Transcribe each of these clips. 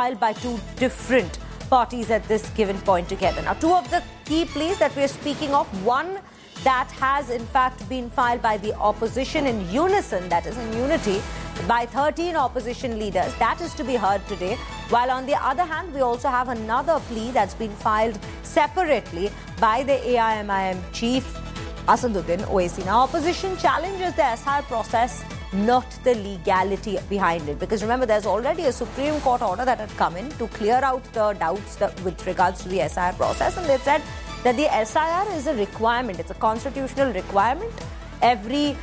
filed by two different parties at this given point together. Now, two of the key pleas that we are speaking of, one that has in fact been filed by the opposition in unison, that is in unity, by 13 opposition leaders. That is to be heard today. While on the other hand, we also have another plea that's been filed separately by the AIMIM chief, Asaduddin Owaisi. Now, opposition challenges the SIR process, not the legality behind it. Because remember, there's already a Supreme Court order that had come in to clear out the doubts with regards to the SIR process. And they said that the SIR is a requirement. It's a constitutional requirement. Every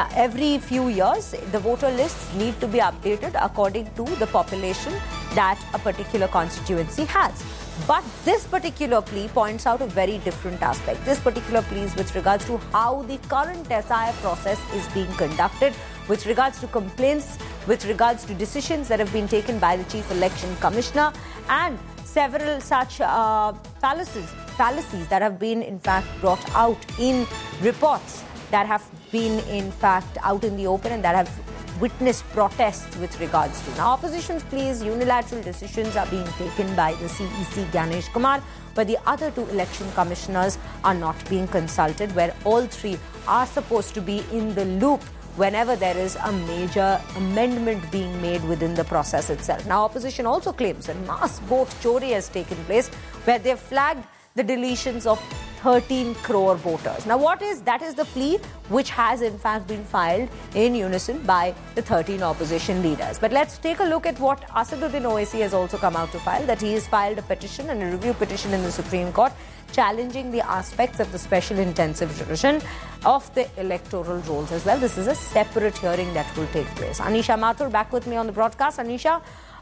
few years, the voter lists need to be updated according to the population that a particular constituency has. But this particular plea points out a very different aspect. This particular plea is with regards to how the current SIR process is being conducted, with regards to complaints, with regards to decisions that have been taken by the Chief Election Commissioner, and several such fallacies that have been in fact brought out in reports that have been in fact out in the open and that have witnessed protests with regards to. Now, opposition's pleas, unilateral decisions are being taken by the CEC Ganesh Kumar, but the other two election commissioners are not being consulted, where all three are supposed to be in the loop whenever there is a major amendment being made within the process itself. Now, opposition also claims that mass vote chori has taken place, where they have flagged the deletions of 13 crore voters. Now, that is the plea which has in fact been filed in unison by the 13 opposition leaders. But let's take a look at what Asaduddin Owaisi has also come out to file, that he has filed a petition and a review petition in the Supreme Court challenging the aspects of the special intensive revision of the electoral rolls as well. This is a separate hearing that will take place. Anisha Mathur back with me on the broadcast. Anisha,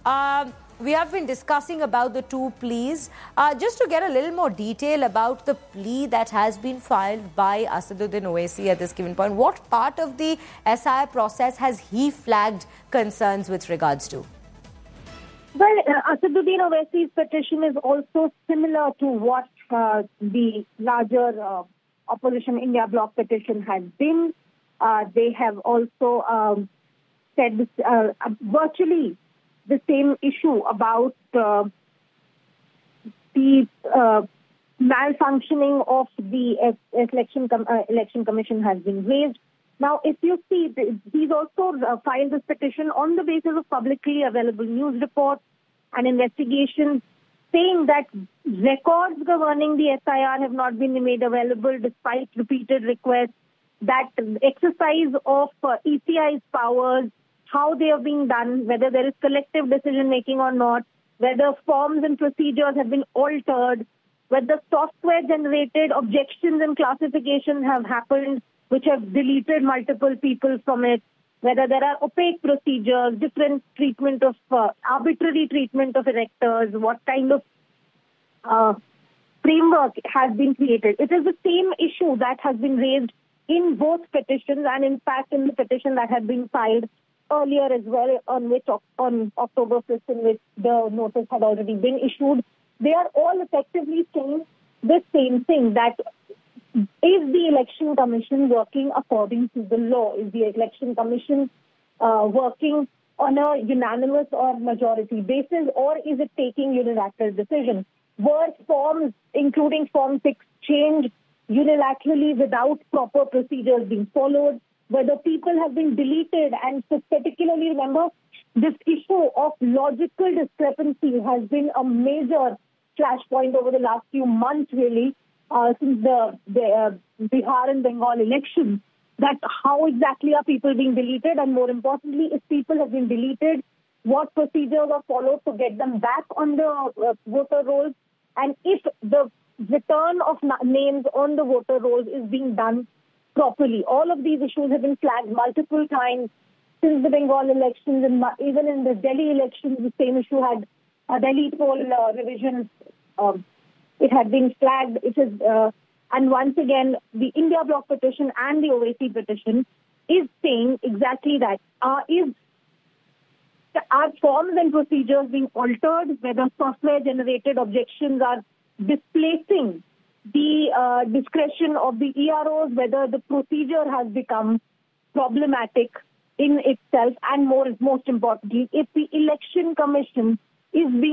we have been discussing about the two pleas. Just to get a little more detail about the plea that has been filed by Asaduddin Owaisi at this given point, what part of the SIR process has he flagged concerns with regards to? Well, Asaduddin Owaisi's petition is also similar to what the larger opposition India Bloc petition has been. They have also said virtually the same issue about the malfunctioning of the election commission has been raised. Now, if you see, he's also filed this petition on the basis of publicly available news reports and investigations, saying that records governing the SIR have not been made available despite repeated requests, that exercise of ECI's powers, how they are being done, whether there is collective decision-making or not, whether forms and procedures have been altered, whether software-generated objections and classifications have happened, which have deleted multiple people from it, whether there are opaque procedures, different treatment of, arbitrary treatment of electors, what kind of framework has been created. It is the same issue that has been raised in both petitions, and in fact in the petition that had been filed earlier as well, on October 5th, in which the notice had already been issued. They are all effectively saying the same thing, that is the Election Commission working according to the law? Is the Election Commission working on a unanimous or majority basis, or is it taking unilateral decisions? Were forms, including Form 6, changed unilaterally without proper procedures being followed? Whether people have been deleted, and particularly remember, this issue of logical discrepancy has been a major flashpoint over the last few months, really, since the Bihar and Bengal elections, that how exactly are people being deleted, and more importantly, if people have been deleted, what procedures are followed to get them back on the voter rolls, and if the return of names on the voter rolls is being done properly. All of these issues have been flagged multiple times since the Bengal elections, and even in the Delhi elections, the same issue had a Delhi poll revision. It had been flagged. It is, and once again, the India Bloc petition and the Owaisi petition is saying exactly that. Are forms and procedures being altered? Whether software-generated objections are displacing the discretion of the EROs, whether the procedure has become problematic in itself, and most importantly, if the Election Commission is being